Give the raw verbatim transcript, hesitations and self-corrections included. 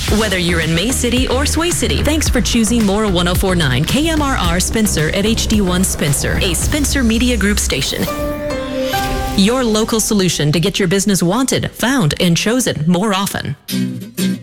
Whether you're in May City or Sway City, thanks for choosing Laura one oh four point nine K M R R Spencer at H D one Spencer, a Spencer Media Group station. Your local solution to get your business wanted, found, and chosen more often.